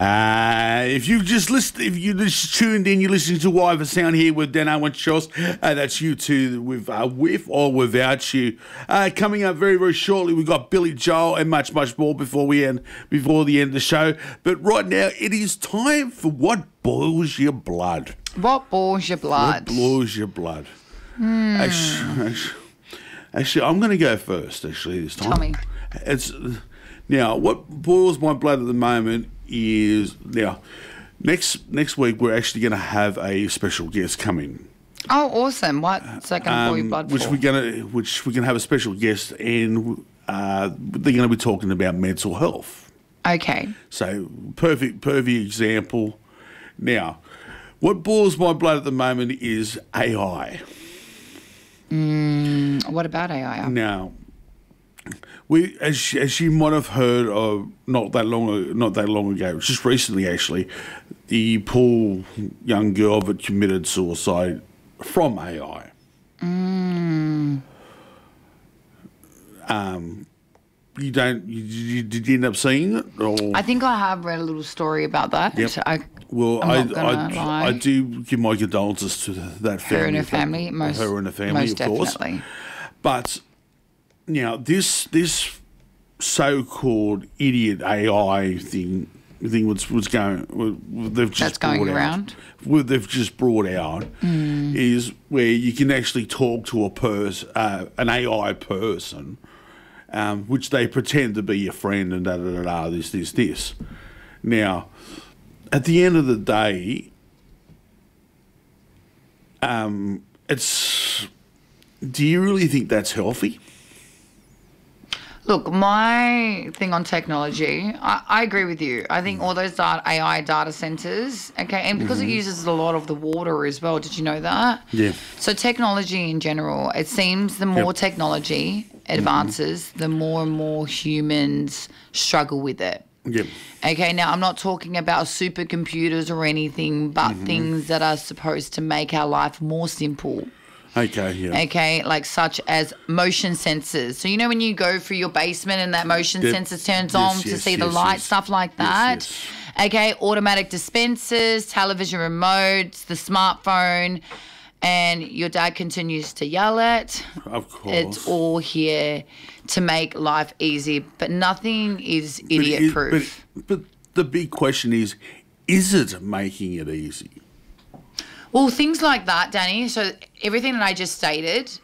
If you just tuned in, you're listening to Wyver Sound here with Dan Owen Charles. That's you two with or without you. Coming up very, very shortly, we've got Billy Joel and much, much more before the end of the show. But right now, it is time for What Boils Your Blood. What boils your blood? What boils your blood? Actually, I'm going to go first, actually, this time. Tell me. Now, what boils my blood at the moment is, next week we're actually going to have a special guest coming. Oh, awesome. What's that going to boil your blood for? Which we're going to have a special guest, and they're going to be talking about mental health. Okay. So, perfect example. Now, what boils my blood at the moment is AI. What about AI? Now, as you might have heard of not that long ago, just recently actually, the poor young girl that committed suicide from AI. Did you end up seeing it? Or? I think I have read a little story about that. Yep. I do give my condolences to that family. Her and her family, most course. Definitely. But this so-called idiot AI thing was going. They've just They've just brought out is where you can actually talk to an AI person, which they pretend to be your friend and this. Now, at the end of the day, do you really think that's healthy? Look, my thing on technology, I agree with you. I think all those AI data centers, okay, and because it uses a lot of the water as well, did you know that? Yeah. So technology in general, it seems the more technology advances, the more and more humans struggle with it. Yep. Okay, now I'm not talking about supercomputers or anything, but things that are supposed to make our life more simple. Okay, yeah. Okay, like such as motion sensors. So, you know when you go through your basement and that motion sensor turns on to see the light, stuff like that? Yes. Okay, automatic dispensers, television remotes, the smartphone, and your dad continues to yell at. Of course. It's all here to make life easy, but nothing is idiot-proof. But the big question is it making it easy? Well, things like that, Danny, so everything that I just stated,